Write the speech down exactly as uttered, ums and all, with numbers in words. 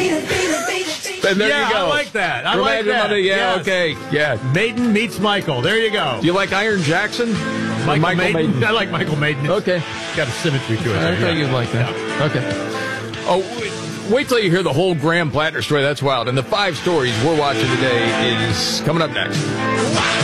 And there yeah, you go. I like that. I For like Magic that. Monday, yeah, Yes. okay. Yeah. Maiden meets Michael. There you go. Do you like Iron Jackson? Michael, Michael Maiden? Maiden. I like Michael Maiden. Okay. Got a symmetry to it. I thought you'd like that. Yeah. Okay. Oh, wait till you hear the whole Graham Plattner story. That's wild. And the five stories we're watching today is coming up next.